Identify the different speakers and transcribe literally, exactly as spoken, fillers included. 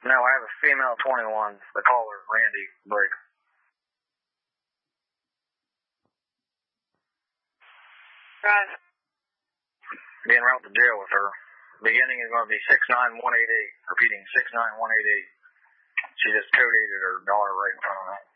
Speaker 1: No, I have a female twenty-one. The caller, Randy Briggs.
Speaker 2: Right.
Speaker 1: Being route to jail with her. Beginning is going to be six nine one eight eight. Repeating, six nine one eight eight. She just code-aided her daughter right in front of me.